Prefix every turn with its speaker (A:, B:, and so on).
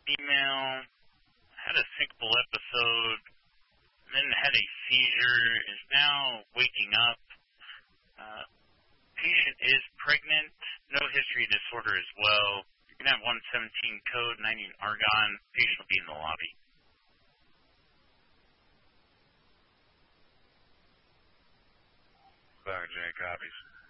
A: Female had a syncopal episode, then had a seizure, is now waking up. Patient is pregnant, no history of disorder as well. You're going to have 117 code, 90 argon. Patient will be in the lobby.
B: Clark J copies.